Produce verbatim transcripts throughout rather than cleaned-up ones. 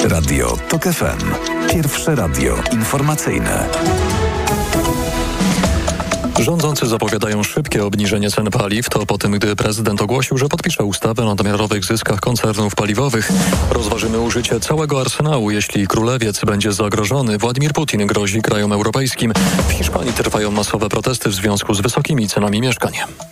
Radio TOK F M. Pierwsze radio informacyjne. Rządzący zapowiadają szybkie obniżenie cen paliw. To po tym, gdy prezydent ogłosił, że podpisze ustawę o nadmiarowych zyskach koncernów paliwowych. Rozważymy użycie całego arsenału, jeśli królewiec będzie zagrożony. Władimir Putin grozi krajom europejskim. W Hiszpanii trwają masowe protesty w związku z wysokimi cenami mieszkań.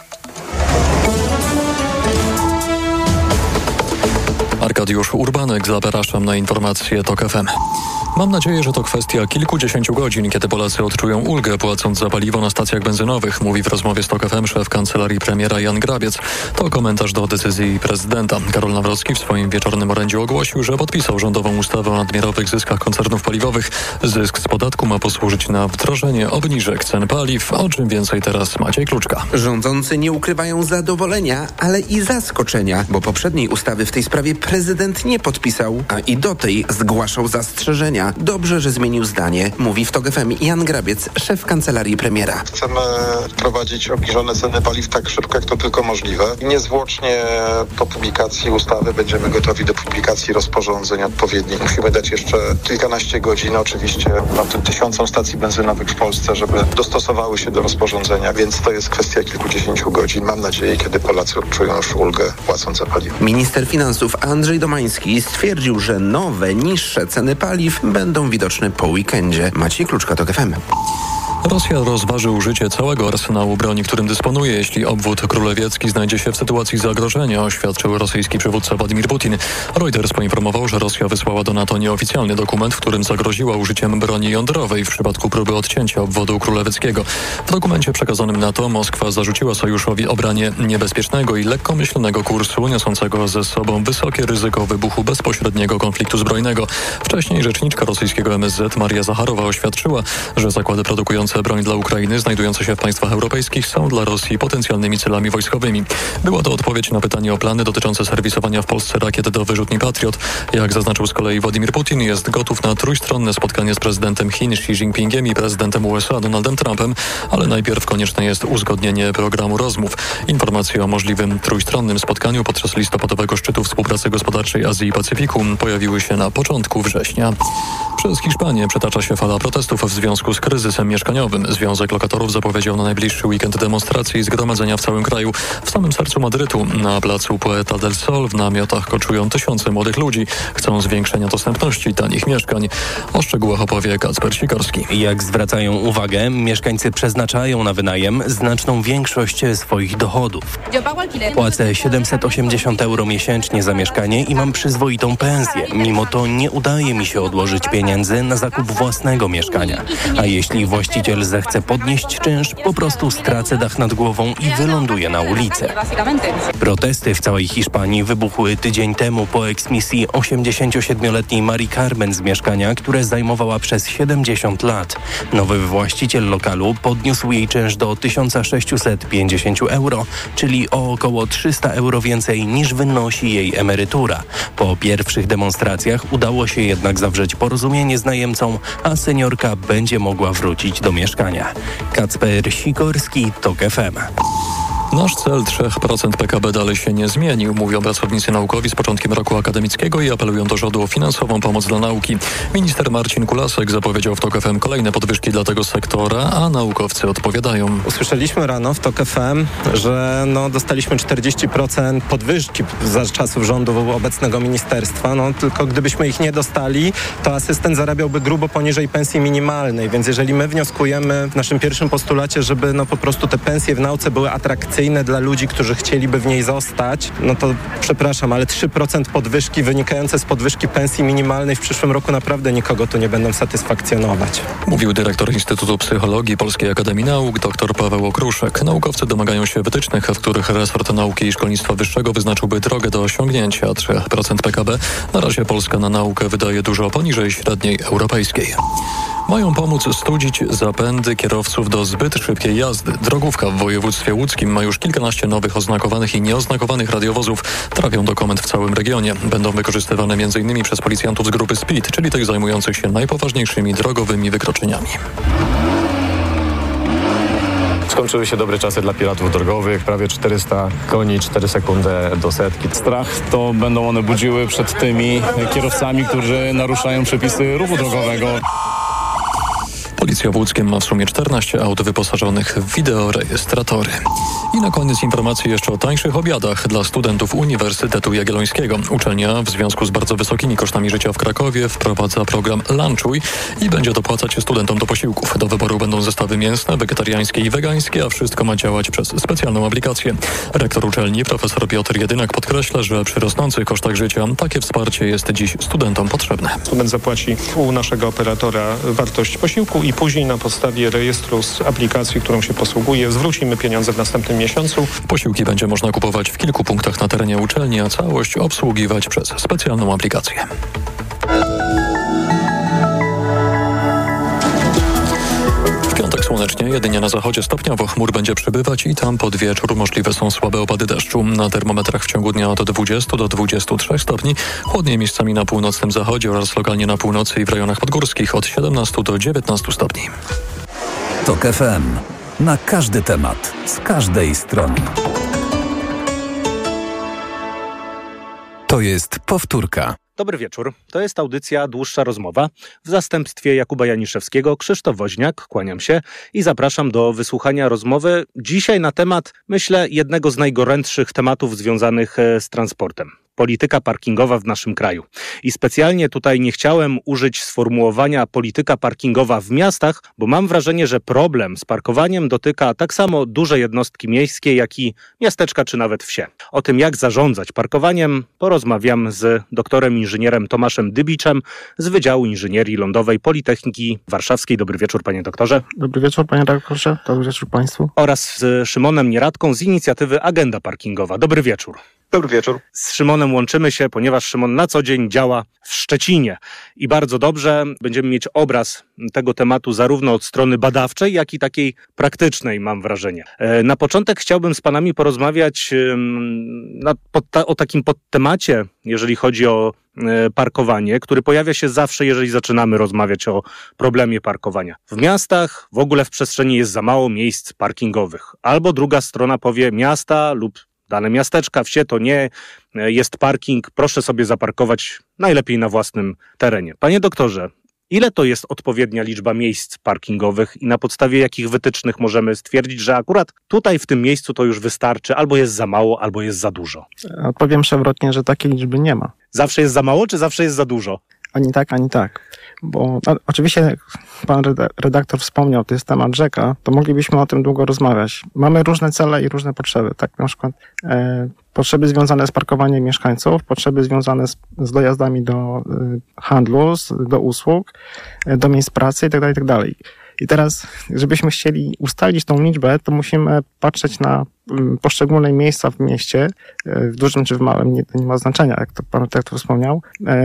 Arkadiusz Urbanek, zapraszam na informacje TOK F M. Mam nadzieję, że to kwestia kilkudziesięciu godzin, kiedy Polacy odczują ulgę, płacąc za paliwo na stacjach benzynowych, mówi w rozmowie z TOK F M szef kancelarii premiera Jan Grabiec. To komentarz do decyzji prezydenta. Karol Nawrocki w swoim wieczornym orędziu ogłosił, że podpisał rządową ustawę o nadmiarowych zyskach koncernów paliwowych. Zysk z podatku ma posłużyć na wdrożenie obniżek cen paliw. O czym więcej teraz Maciej Kluczka. Rządzący nie ukrywają zadowolenia, ale i zaskoczenia, bo poprzedniej ustawy w tej sprawie prezydent nie podpisał, a i do tej zgłaszał zastrzeżenia. Dobrze, że zmienił zdanie, mówi w TOK F M Jan Grabiec, szef kancelarii premiera. Chcemy wprowadzić obniżone ceny paliw tak szybko, jak to tylko możliwe. Niezwłocznie po publikacji ustawy będziemy gotowi do publikacji rozporządzeń odpowiednich. Musimy dać jeszcze kilkanaście godzin, oczywiście na tym tysiącom stacji benzynowych w Polsce, żeby dostosowały się do rozporządzenia, więc to jest kwestia kilkudziesięciu godzin. Mam nadzieję, kiedy Polacy odczują już ulgę płacąc za paliwo. Minister finansów Andrzej Domański stwierdził, że nowe, niższe ceny paliw będą widoczne po weekendzie. Maciej Kluczka, TOK F M. Rosja rozważy użycie całego arsenału broni, którym dysponuje, jeśli obwód królewiecki znajdzie się w sytuacji zagrożenia, oświadczył rosyjski przywódca Władimir Putin. Reuters poinformował, że Rosja wysłała do NATO nieoficjalny dokument, w którym zagroziła użyciem broni jądrowej w przypadku próby odcięcia obwodu królewieckiego. W dokumencie przekazanym NATO Moskwa zarzuciła sojuszowi obranie niebezpiecznego i lekkomyślnego kursu, niosącego ze sobą wysokie ryzyko wybuchu bezpośredniego konfliktu zbrojnego. Wcześniej rzeczniczka rosyjskiego M S Z Maria Zacharowa oświadczyła, że zakłady produkujące broń dla Ukrainy znajdujące się w państwach europejskich są dla Rosji potencjalnymi celami wojskowymi. Była to odpowiedź na pytanie o plany dotyczące serwisowania w Polsce rakiet do wyrzutni Patriot. Jak zaznaczył z kolei Władimir Putin, jest gotów na trójstronne spotkanie z prezydentem Chin Xi Jinpingiem i prezydentem U S A Donaldem Trumpem, ale najpierw konieczne jest uzgodnienie programu rozmów. Informacje o możliwym trójstronnym spotkaniu podczas listopadowego szczytu współpracy gospodarczej Azji i Pacyfiku pojawiły się na początku września. Przez Hiszpanię przetacza się fala protestów w związku z kryzysem mieszkaniowym. Związek Lokatorów zapowiedział na najbliższy weekend demonstracji i zgromadzenia w całym kraju. W samym sercu Madrytu, na placu Puerta del Sol, w namiotach koczują tysiące młodych ludzi. Chcą zwiększenia dostępności tanich mieszkań. O szczegółach opowie Kacper Sikorski. Jak zwracają uwagę, mieszkańcy przeznaczają na wynajem znaczną większość swoich dochodów. Płacę siedemset osiemdziesiąt euro miesięcznie za mieszkanie i mam przyzwoitą pensję. Mimo to nie udaje mi się odłożyć pieniędzy na zakup własnego mieszkania. A jeśli właściciel zechce podnieść czynsz, po prostu stracę dach nad głową i wyląduję na ulicy. Protesty w całej Hiszpanii wybuchły tydzień temu po eksmisji osiemdziesięciosiedmioletniej Marii Carmen z mieszkania, które zajmowała przez siedemdziesiąt lat. Nowy właściciel lokalu podniósł jej czynsz do tysiąc sześćset pięćdziesiąt euro, czyli o około trzysta euro więcej niż wynosi jej emerytura. Po pierwszych demonstracjach udało się jednak zawrzeć porozumienie z najemcą, a seniorka będzie mogła wrócić do mieszkania. Kacper Sikorski, TOK F M. Nasz cel trzy procent P K B dalej się nie zmienił, mówią pracownicy naukowi z początkiem roku akademickiego i apelują do rządu o finansową pomoc dla nauki. Minister Marcin Kulasek zapowiedział w TOK F M kolejne podwyżki dla tego sektora, a naukowcy odpowiadają. Usłyszeliśmy rano w TOK F M, że no, dostaliśmy czterdzieści procent podwyżki za czasów rządu obecnego ministerstwa, no tylko gdybyśmy ich nie dostali, to asystent zarabiałby grubo poniżej pensji minimalnej, więc jeżeli my wnioskujemy w naszym pierwszym postulacie, żeby no, po prostu te pensje w nauce były atrakcyjne dla ludzi, którzy chcieliby w niej zostać, no to przepraszam, ale trzy procent podwyżki wynikające z podwyżki pensji minimalnej w przyszłym roku naprawdę nikogo tu nie będą satysfakcjonować. Mówił dyrektor Instytutu Psychologii Polskiej Akademii Nauk dr Paweł Okruszek. Naukowcy domagają się wytycznych, w których resort nauki i szkolnictwa wyższego wyznaczyłby drogę do osiągnięcia trzy procent P K B. Na razie Polska na naukę wydaje dużo poniżej średniej europejskiej. Mają pomóc studzić zapędy kierowców do zbyt szybkiej jazdy. Drogówka w województwie łódzkim ma już kilkanaście nowych oznakowanych i nieoznakowanych radiowozów. Trafią do komend w całym regionie. Będą wykorzystywane między innymi przez policjantów z grupy Speed, czyli tych zajmujących się najpoważniejszymi drogowymi wykroczeniami. Skończyły się dobre czasy dla piratów drogowych, prawie czterysta koni, cztery sekundy do setki. Strach to będą one budziły przed tymi kierowcami, którzy naruszają przepisy ruchu drogowego. Policja w Łódzkiem ma w sumie czternaście aut wyposażonych w wideorejestratory. I na koniec informacje jeszcze o tańszych obiadach dla studentów Uniwersytetu Jagiellońskiego. Uczelnia w związku z bardzo wysokimi kosztami życia w Krakowie wprowadza program Lunchuj i będzie dopłacać studentom do posiłków. Do wyboru będą zestawy mięsne, wegetariańskie i wegańskie, a wszystko ma działać przez specjalną aplikację. Rektor uczelni, profesor Piotr Jedynak, podkreśla, że przy rosnących kosztach życia takie wsparcie jest dziś studentom potrzebne. Student zapłaci u naszego operatora wartość posiłku i później na podstawie rejestru z aplikacji, którą się posługuje, zwrócimy pieniądze w następnym miesiącu. Posiłki będzie można kupować w kilku punktach na terenie uczelni, a całość obsługiwać przez specjalną aplikację. W piątek słonecznie, jedynie na zachodzie stopniowo chmur będzie przybywać i tam pod wieczór możliwe są słabe opady deszczu. Na termometrach w ciągu dnia od dwudziestu do dwudziestu trzech stopni, chłodniej miejscami na północnym zachodzie oraz lokalnie na północy i w rejonach podgórskich od siedemnastu do dziewiętnastu stopni. TOK F M. Na każdy temat, z każdej strony. To jest powtórka. Dobry wieczór. To jest audycja Dłuższa Rozmowa. W zastępstwie Jakuba Janiszewskiego, Krzysztof Woźniak, kłaniam się i zapraszam do wysłuchania rozmowy dzisiaj na temat, myślę, jednego z najgorętszych tematów związanych z transportem. Polityka parkingowa w naszym kraju. I specjalnie tutaj nie chciałem użyć sformułowania polityka parkingowa w miastach, bo mam wrażenie, że problem z parkowaniem dotyka tak samo duże jednostki miejskie, jak i miasteczka czy nawet wsie. O tym, jak zarządzać parkowaniem, porozmawiam z doktorem inżynierem Tomaszem Dybiczem z Wydziału Inżynierii Lądowej Politechniki Warszawskiej. Dobry wieczór, panie doktorze. Dobry wieczór, panie doktorze. Dobry wieczór państwu. Oraz z Szymonem Nieradką z inicjatywy Agenda Parkingowa. Dobry wieczór. Dobry wieczór. Z Szymonem łączymy się, ponieważ Szymon na co dzień działa w Szczecinie. I bardzo dobrze będziemy mieć obraz tego tematu zarówno od strony badawczej, jak i takiej praktycznej, mam wrażenie. Na początek chciałbym z panami porozmawiać na, pod, ta, o takim podtemacie, jeżeli chodzi o parkowanie, który pojawia się zawsze, jeżeli zaczynamy rozmawiać o problemie parkowania. W miastach w ogóle w przestrzeni jest za mało miejsc parkingowych. Albo druga strona powie, miasta lub dane miasteczka, wsie to nie, jest parking, proszę sobie zaparkować najlepiej na własnym terenie. Panie doktorze, ile to jest odpowiednia liczba miejsc parkingowych i na podstawie jakich wytycznych możemy stwierdzić, że akurat tutaj w tym miejscu to już wystarczy, albo jest za mało, albo jest za dużo? Odpowiem przewrotnie, że takiej liczby nie ma. Zawsze jest za mało, czy zawsze jest za dużo? Ani tak, ani tak. Bo no, oczywiście pan redaktor wspomniał, to jest temat rzeka, to moglibyśmy o tym długo rozmawiać. Mamy różne cele i różne potrzeby, tak? Na przykład e, potrzeby związane z parkowaniem mieszkańców, potrzeby związane z, z dojazdami do y, handlu, z, do usług, y, do miejsc pracy itd., itd. I teraz, żebyśmy chcieli ustalić tą liczbę, to musimy patrzeć na poszczególne miejsca w mieście, w dużym czy w małym, nie, to nie ma znaczenia, jak to pan redaktor wspomniał,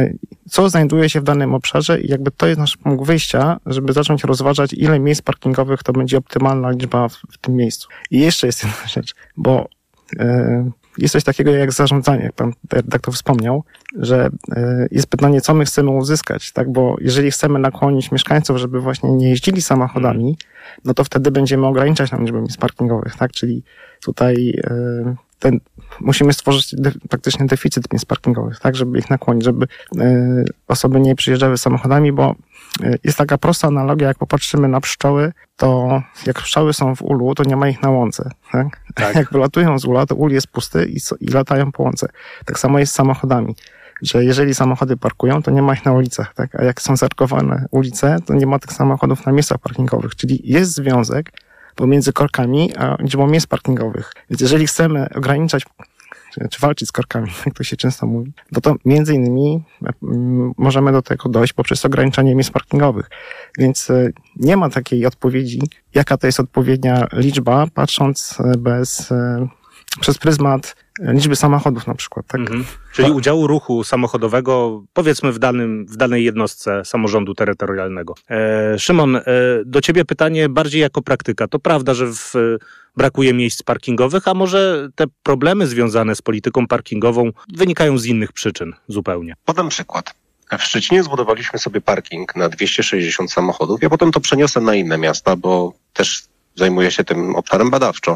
co znajduje się w danym obszarze i jakby to jest nasz punkt wyjścia, żeby zacząć rozważać, ile miejsc parkingowych to będzie optymalna liczba w, w tym miejscu. I jeszcze jest jedna rzecz, bo yy, jest coś takiego jak zarządzanie, jak pan redaktor wspomniał, że jest pytanie, co my chcemy uzyskać, tak? Bo jeżeli chcemy nakłonić mieszkańców, żeby właśnie nie jeździli samochodami, no to wtedy będziemy ograniczać nam liczbę miejsc parkingowych, tak? Czyli tutaj ten, musimy stworzyć de, praktycznie deficyt miejsc parkingowych, tak? Żeby ich nakłonić, żeby osoby nie przyjeżdżały samochodami, bo jest taka prosta analogia, jak popatrzymy na pszczoły, to jak pszczoły są w ulu, to nie ma ich na łące. Tak? Tak. Jak wylatują z ula, to ul jest pusty i, i latają po łące. Tak samo jest z samochodami, że jeżeli samochody parkują, to nie ma ich na ulicach. Tak? A jak są zarkowane ulice, to nie ma tych samochodów na miejscach parkingowych. Czyli jest związek pomiędzy korkami a liczbą miejsc parkingowych. Więc jeżeli chcemy ograniczać czy walczyć z korkami, jak to się często mówi, no to między innymi możemy do tego dojść poprzez ograniczanie miejsc parkingowych. Więc nie ma takiej odpowiedzi, jaka to jest odpowiednia liczba, patrząc bez, przez pryzmat liczby samochodów na przykład. Tak? Mhm. Czyli udziału ruchu samochodowego, powiedzmy w, danym, w danej jednostce samorządu terytorialnego. E, Szymon, e, do ciebie pytanie bardziej jako praktyka. To prawda, że w, brakuje miejsc parkingowych, a może te problemy związane z polityką parkingową wynikają z innych przyczyn zupełnie? Podam przykład. W Szczecinie zbudowaliśmy sobie parking na dwieście sześćdziesiąt samochodów. Ja potem to przeniosę na inne miasta, bo też zajmuję się tym obszarem badawczo.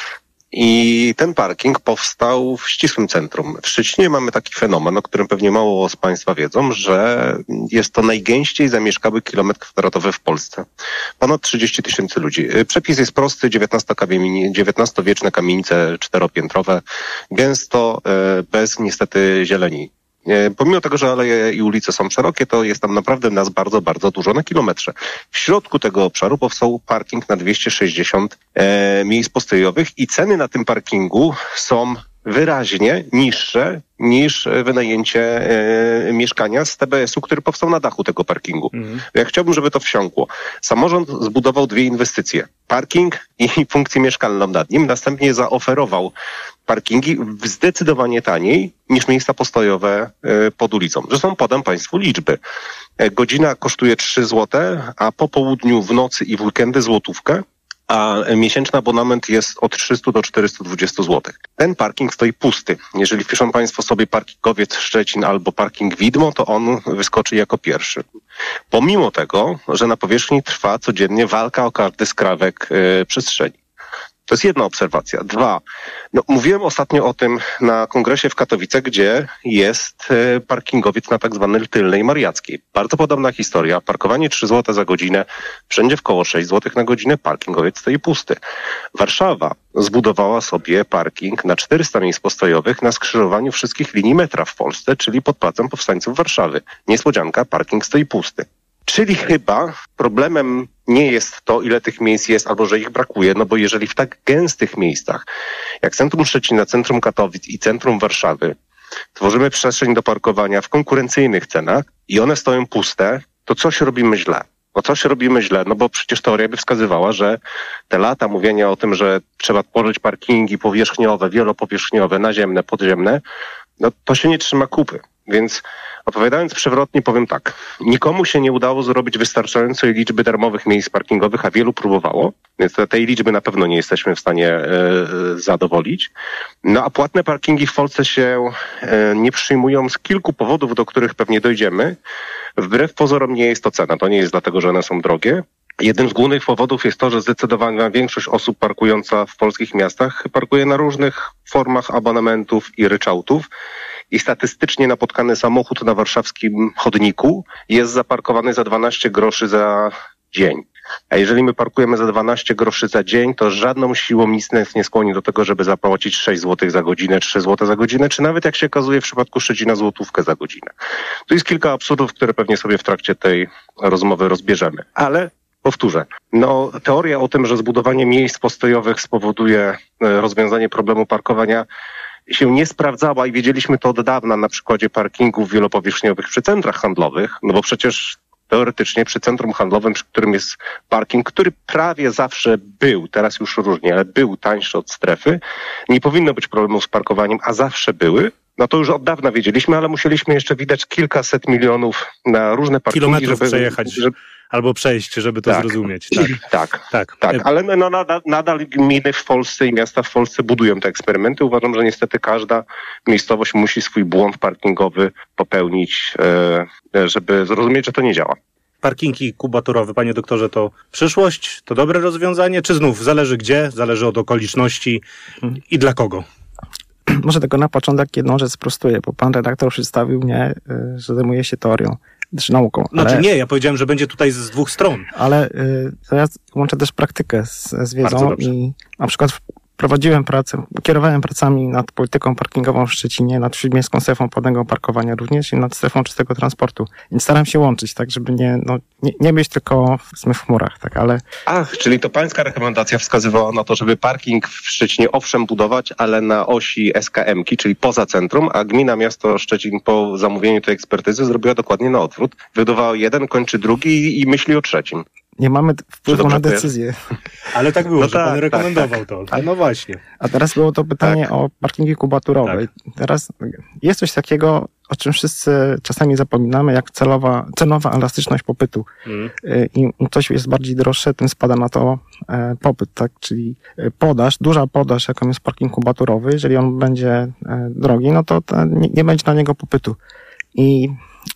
I ten parking powstał w ścisłym centrum. W Szczecinie mamy taki fenomen, o którym pewnie mało z Państwa wiedzą, że jest to najgęściej zamieszkały kilometr kwadratowy w Polsce. Ponad trzydzieści tysięcy ludzi. Przepis jest prosty, dziewiętnastowieczne kamienice czteropiętrowe, gęsto, bez niestety zieleni. Pomimo tego, że aleje i ulice są szerokie, to jest tam naprawdę nas bardzo, bardzo dużo na kilometrze. W środku tego obszaru powstał parking na dwieście sześćdziesiąt e, miejsc postojowych i ceny na tym parkingu są wyraźnie niższe niż wynajęcie e, mieszkania z T B S u, który powstał na dachu tego parkingu. Mhm. Ja chciałbym, żeby to wsiąkło. Samorząd zbudował dwie inwestycje. Parking i funkcję mieszkalną nad nim. Następnie zaoferował parkingi zdecydowanie taniej niż miejsca postojowe e, pod ulicą. Zresztą podam Państwu liczby. E, godzina kosztuje trzy złote, a po południu, w nocy i w weekendy złotówkę. A miesięczny abonament jest od trzysta do czterystu dwudziestu złotych. Ten parking stoi pusty. Jeżeli wpiszą Państwo sobie parkingowiec Szczecin albo parking Widmo, to on wyskoczy jako pierwszy. Pomimo tego, że na powierzchni trwa codziennie walka o każdy skrawek yy, przestrzeni. To jest jedna obserwacja. Dwa, no, mówiłem ostatnio o tym na kongresie w Katowicach, gdzie jest e, parkingowiec na tak zwanej Tylnej Mariackiej. Bardzo podobna historia. Parkowanie trzy złote za godzinę, wszędzie wkoło sześć złotych na godzinę, parkingowiec stoi pusty. Warszawa zbudowała sobie parking na czterysta miejsc postojowych na skrzyżowaniu wszystkich linii metra w Polsce, czyli pod Placem Powstańców Warszawy. Niespodzianka, parking stoi pusty. Czyli chyba problemem nie jest to, ile tych miejsc jest, albo że ich brakuje, no bo jeżeli w tak gęstych miejscach, jak centrum Szczecina, centrum Katowic i centrum Warszawy, tworzymy przestrzeń do parkowania w konkurencyjnych cenach i one stoją puste, to coś robimy źle. No coś robimy źle, no bo przecież teoria by wskazywała, że te lata mówienia o tym, że trzeba tworzyć parkingi powierzchniowe, wielopowierzchniowe, naziemne, podziemne, no to się nie trzyma kupy. Więc odpowiadając przewrotnie powiem tak, nikomu się nie udało zrobić wystarczającej liczby darmowych miejsc parkingowych, a wielu próbowało, więc tej liczby na pewno nie jesteśmy w stanie e, zadowolić. No a płatne parkingi w Polsce się e, nie przyjmują z kilku powodów, do których pewnie dojdziemy. Wbrew pozorom nie jest to cena, to nie jest dlatego, że one są drogie. Jednym z głównych powodów jest to, że zdecydowana większość osób parkująca w polskich miastach parkuje na różnych formach abonamentów i ryczałtów. I statystycznie napotkany samochód na warszawskim chodniku jest zaparkowany za dwanaście groszy za dzień. A jeżeli my parkujemy za dwanaście groszy za dzień, to żadną siłą nic nas nie skłoni do tego, żeby zapłacić sześć złotych za godzinę, trzy złote za godzinę, czy nawet jak się okazuje w przypadku Szczecina złotówkę za godzinę. Tu jest kilka absurdów, które pewnie sobie w trakcie tej rozmowy rozbierzemy. Ale powtórzę, no teoria o tym, że zbudowanie miejsc postojowych spowoduje rozwiązanie problemu parkowania się nie sprawdzała i wiedzieliśmy to od dawna na przykładzie parkingów wielopowierzchniowych przy centrach handlowych, no bo przecież teoretycznie przy centrum handlowym, przy którym jest parking, który prawie zawsze był, teraz już różnie, ale był tańszy od strefy, nie powinno być problemu z parkowaniem, a zawsze były. No to już od dawna wiedzieliśmy, ale musieliśmy jeszcze widać kilkaset milionów na różne parkingi, kilometrów żeby przejechać. Żeby... Albo przejść, żeby to tak, zrozumieć. Tak, tak, tak. tak. Ale no, nadal, nadal gminy w Polsce i miasta w Polsce budują te eksperymenty. Uważam, że niestety każda miejscowość musi swój błąd parkingowy popełnić, e, żeby zrozumieć, że to nie działa. Parkingi kubaturowe, panie doktorze, to przyszłość, to dobre rozwiązanie, czy znów zależy gdzie, zależy od okoliczności i dla kogo? Może tylko na początek jedną rzecz sprostuję, bo pan redaktor przedstawił mnie, że zajmuje się teorią. Znaczy nauką. Znaczy ale, nie, ja powiedziałem, że będzie tutaj z dwóch stron. Ale y, to ja łączę też praktykę z, z wiedzą i na przykład prowadziłem pracę, kierowałem pracami nad polityką parkingową w Szczecinie, nad śródmiejską strefą płatnego parkowania również i nad strefą czystego transportu. Więc staram się łączyć, tak, żeby nie, no, nie, nie być tylko w chmurach, tak, ale... Ach, czyli to pańska rekomendacja wskazywała na to, żeby parking w Szczecinie owszem budować, ale na osi S K M-ki, czyli poza centrum, a gmina miasto Szczecin po zamówieniu tej ekspertyzy zrobiła dokładnie na odwrót. Wydawała jeden, kończy drugi i myśli o trzecim. Nie mamy wpływu na decyzję. Ale tak było, no że tak, pan rekomendował tak, to. tak. No właśnie. A teraz było to pytanie tak. o parkingi kubaturowe. Tak. Teraz jest coś takiego, o czym wszyscy czasami zapominamy, jak celowa, cenowa elastyczność popytu. Mm. Im, im coś jest bardziej droższe, tym spada na to e, popyt, tak? Czyli podaż, duża podaż, jaką jest parking kubaturowy, jeżeli on będzie e, drogi, no to ta, nie, nie będzie na niego popytu. I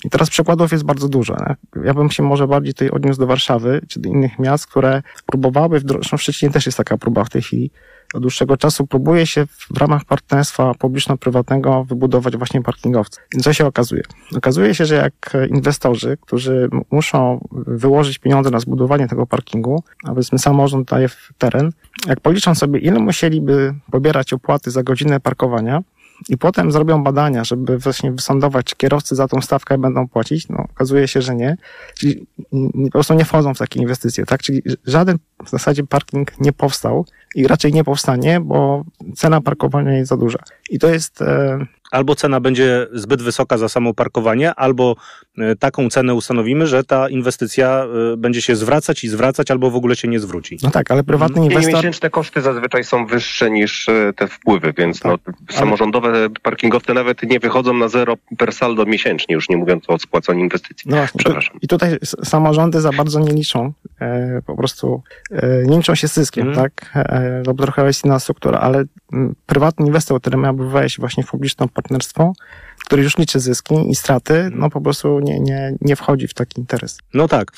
I teraz przykładów jest bardzo dużo. Nie? Ja bym się może bardziej tutaj odniósł do Warszawy, czy do innych miast, które próbowały, zresztą w Szczecinie też jest taka próba w tej chwili, od dłuższego czasu próbuje się w ramach partnerstwa publiczno-prywatnego wybudować właśnie parkingowce. I co się okazuje? Okazuje się, że jak inwestorzy, którzy muszą wyłożyć pieniądze na zbudowanie tego parkingu, a powiedzmy samorząd daje w teren, jak policzą sobie, ile musieliby pobierać opłaty za godzinę parkowania, i potem zrobią badania, żeby właśnie wysądować, czy kierowcy za tą stawkę będą płacić, no okazuje się, że nie. Czyli po prostu nie wchodzą w takie inwestycje, tak? Czyli żaden w zasadzie parking nie powstał i raczej nie powstanie, bo cena parkowania jest za duża. I to jest... E... Albo cena będzie zbyt wysoka za samo parkowanie, albo taką cenę ustanowimy, że ta inwestycja będzie się zwracać i zwracać, albo w ogóle się nie zwróci. No tak, ale prywatny inwestor... I miesięczne koszty zazwyczaj są wyższe niż te wpływy, więc tak, no, samorządowe ale... parkingowce nawet nie wychodzą na zero per saldo miesięcznie, już nie mówiąc o spłacaniu inwestycji. No właśnie, Przepraszam. Tu, I tutaj samorządy za bardzo nie liczą, e, po prostu e, nie liczą się z zyskiem, mm. tak? E, to trochę jest inna struktura, ale m, prywatny inwestor, który miałby wejść właśnie w publiczną partnerstwo, który już liczy zyski i straty, no po prostu nie, nie, nie wchodzi w taki interes. No tak.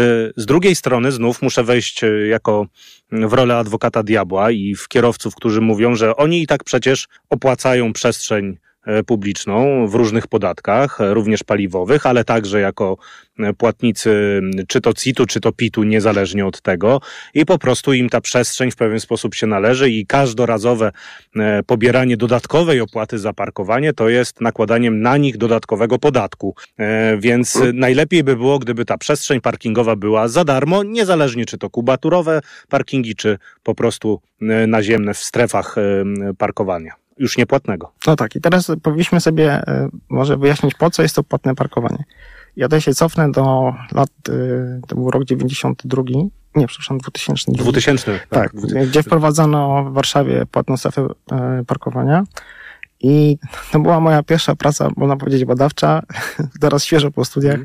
Z drugiej strony znów muszę wejść jako w rolę adwokata diabła i w kierowców, którzy mówią, że oni i tak przecież opłacają przestrzeń publiczną w różnych podatkach, również paliwowych, ale także jako płatnicy czy to C I T-u, czy to P I T-u, niezależnie od tego i po prostu im ta przestrzeń w pewien sposób się należy i każdorazowe pobieranie dodatkowej opłaty za parkowanie to jest nakładaniem na nich dodatkowego podatku. Więc hmm. najlepiej by było, gdyby ta przestrzeń parkingowa była za darmo, niezależnie czy to kubaturowe parkingi, czy po prostu naziemne w strefach parkowania. Już niepłatnego. No tak, i teraz powinniśmy sobie y, może wyjaśnić, po co jest to płatne parkowanie. Ja tutaj się cofnę do lat, y, to był rok dziewięćdziesiąty drugi, nie, przepraszam, dwutysięczny. dwutysięczny. Tak, tak dwutysięczny. Gdzie wprowadzono w Warszawie płatną strefę y, parkowania. I to była moja pierwsza praca, można powiedzieć, badawcza, teraz świeżo po studiach,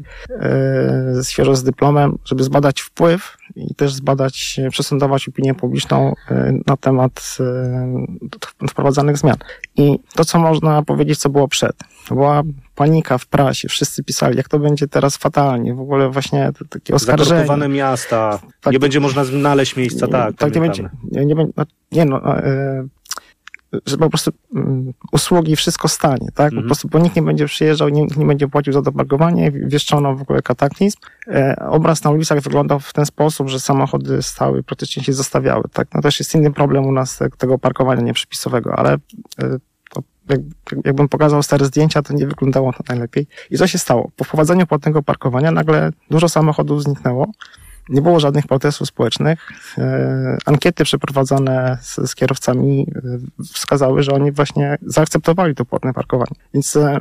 yy, świeżo z dyplomem, żeby zbadać wpływ i też zbadać, przesądować opinię publiczną yy, na temat yy, wprowadzanych zmian. I to, co można powiedzieć, co było przed. To była panika w prasie, wszyscy pisali, jak to będzie teraz fatalnie, w ogóle właśnie takie oskarżenia. Zakorkowane miasta, tak, nie będzie można znaleźć miejsca, nie, tak. Tak, nie będzie, nie, nie, no, nie no, yy, że po prostu um, usługi, wszystko stanie, tak? Po mm-hmm. prostu, bo nikt nie będzie przyjeżdżał, nikt nie będzie płacił za to parkowanie, wieszczono w ogóle kataklizm. E, obraz na ulicach wyglądał w ten sposób, że samochody stały, praktycznie się zostawiały, tak? No też jest inny problem u nas tego parkowania nieprzepisowego, ale e, to jak, jakbym pokazał stare zdjęcia, to nie wyglądało to najlepiej. I co się stało? Po wprowadzeniu płatnego parkowania nagle dużo samochodów zniknęło. Nie było żadnych protestów społecznych. E, ankiety przeprowadzone z, z kierowcami e, wskazały, że oni właśnie zaakceptowali to płatne parkowanie. Więc e,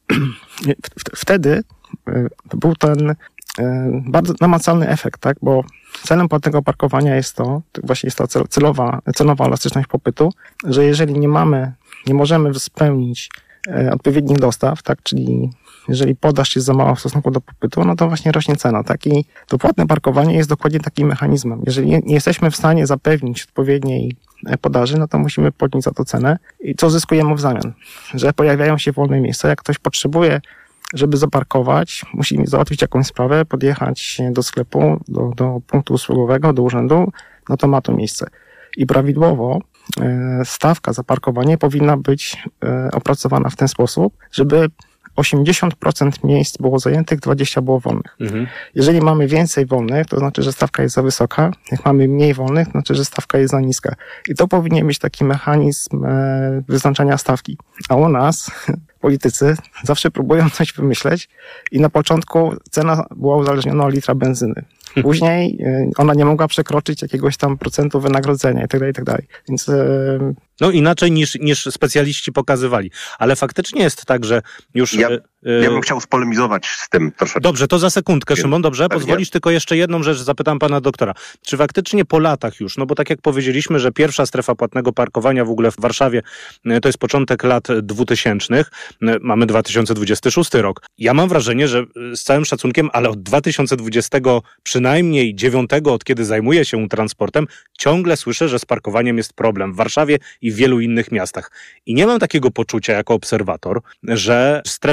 w, wtedy e, był ten e, bardzo namacalny efekt, tak? Bo celem płatnego parkowania jest to, to właśnie jest ta cel, celowa, cenowa elastyczność popytu, że jeżeli nie mamy, nie możemy spełnić e, odpowiednich dostaw, tak? Czyli jeżeli podaż jest za mała w stosunku do popytu, no to właśnie rośnie cena, tak? I to płatne parkowanie jest dokładnie takim mechanizmem. Jeżeli nie jesteśmy w stanie zapewnić odpowiedniej podaży, no to musimy podnieść za to cenę. I co zyskujemy w zamian? Że pojawiają się wolne miejsca. Jak ktoś potrzebuje, żeby zaparkować, musi załatwić jakąś sprawę, podjechać do sklepu, do, do punktu usługowego, do urzędu, no to ma to miejsce. I prawidłowo stawka za parkowanie powinna być opracowana w ten sposób, żeby osiemdziesiąt procent miejsc było zajętych, dwadzieścia procent było wolnych. Mhm. Jeżeli mamy więcej wolnych, to znaczy, że stawka jest za wysoka. Jak mamy mniej wolnych, to znaczy, że stawka jest za niska. I to powinien być taki mechanizm e, wyznaczania stawki. A u nas politycy zawsze próbują coś wymyśleć i na początku cena była uzależniona od litra benzyny. Później e, ona nie mogła przekroczyć jakiegoś tam procentu wynagrodzenia itd., itd. Więc... E, No inaczej niż, niż specjaliści pokazywali. Ale faktycznie jest tak, że już... Ja, ja bym chciał spolemizować z tym troszeczkę. Dobrze, to za sekundkę, Szymon, dobrze? Pewnie. Pozwolisz tylko jeszcze jedną rzecz, zapytam pana doktora. Czy faktycznie po latach już, no bo tak jak powiedzieliśmy, że pierwsza strefa płatnego parkowania w ogóle w Warszawie to jest początek lat dwutysięcznych, mamy dwa tysiące dwudziesty szósty rok. Ja mam wrażenie, że z całym szacunkiem, ale od dwa tysiące dwudziestego przynajmniej dziewiątego, od kiedy zajmuję się transportem, ciągle słyszę, że z parkowaniem jest problem w Warszawie i w wielu innych miastach. I nie mam takiego poczucia jako obserwator, że strefy płatnego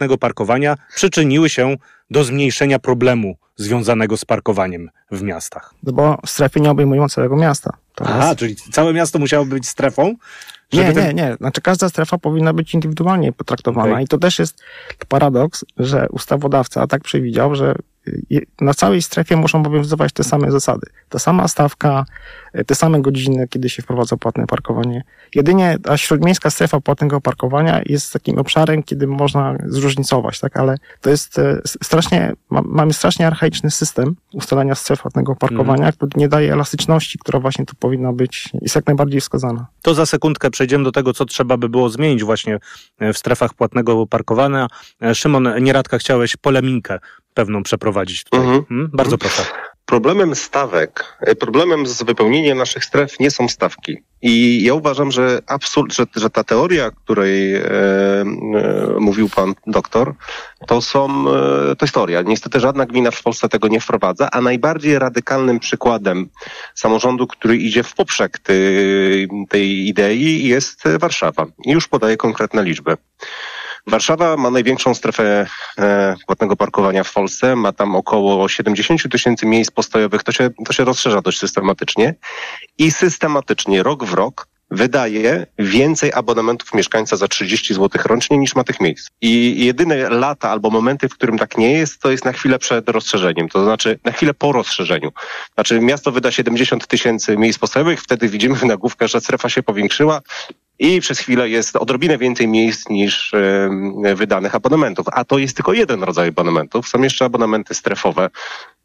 płatnego parkowania przyczyniły się do zmniejszenia problemu związanego z parkowaniem w miastach? No bo strefy nie obejmują całego miasta. To Aha, jest... czyli całe miasto musiałoby być strefą? Nie, ten... nie, nie. Znaczy każda strefa powinna być indywidualnie potraktowana. Okay. I to też jest paradoks, że ustawodawca tak przewidział, że na całej strefie muszą obowiązywać te same zasady. Ta sama stawka, te same godziny, kiedy się wprowadza płatne parkowanie. Jedynie ta śródmiejska strefa płatnego parkowania jest takim obszarem, kiedy można zróżnicować, tak? Ale to jest strasznie, ma, mamy strasznie archaiczny system ustalania stref płatnego parkowania, mm. który nie daje elastyczności, która właśnie tu powinna być, jest jak najbardziej wskazana. To za sekundkę przejdziemy do tego, co trzeba by było zmienić właśnie w strefach płatnego parkowania. Szymon Nieradka, chciałeś polemikę pewną przeprowadzić tutaj. Mhm. Hmm? Bardzo proszę. Problemem stawek, problemem z wypełnieniem naszych stref nie są stawki. I ja uważam, że absurd, że, że ta teoria, której e, e, mówił pan doktor, to są, e, to jest teoria. Niestety żadna gmina w Polsce tego nie wprowadza, a najbardziej radykalnym przykładem samorządu, który idzie w poprzek tej, tej idei, jest Warszawa. I już podaję konkretne liczby. Warszawa ma największą strefę e, płatnego parkowania w Polsce, ma tam około siedemdziesiąt tysięcy miejsc postojowych, to się, to się rozszerza dość systematycznie i systematycznie rok w rok wydaje więcej abonamentów mieszkańca za trzydzieści złotych rocznie niż ma tych miejsc. I jedyne lata albo momenty, w którym tak nie jest, to jest na chwilę przed rozszerzeniem, to znaczy na chwilę po rozszerzeniu. Znaczy miasto wyda siedemdziesiąt tysięcy miejsc postojowych, wtedy widzimy w nagłówkach, że strefa się powiększyła, i przez chwilę jest odrobinę więcej miejsc niż y, wydanych abonamentów. A to jest tylko jeden rodzaj abonamentów. Są jeszcze abonamenty strefowe.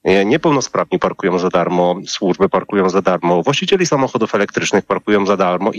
Niepełnosprawni parkują za darmo, służby parkują za darmo, właścicieli samochodów elektrycznych parkują za darmo.